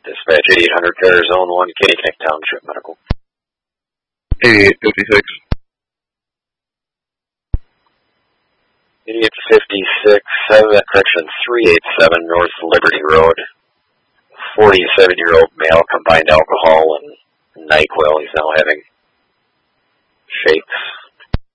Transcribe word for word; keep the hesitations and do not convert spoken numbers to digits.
Dispatch eight hundred car zone one, Kitticack Township Medical. eighty-eight fifty-six. eighty-eight fifty-six, seven, correction, three eighty-seven North Liberty Road. forty-seven-year-old male, combined alcohol and NyQuil. He's now having shakes.